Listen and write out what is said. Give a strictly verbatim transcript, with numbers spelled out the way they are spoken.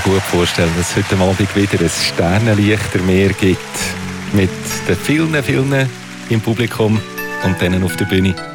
gut vorstellen, dass es heute Abend wieder ein Sternenlichtermeer gibt. Mit den vielen, vielen im Publikum und denen auf der Bühne.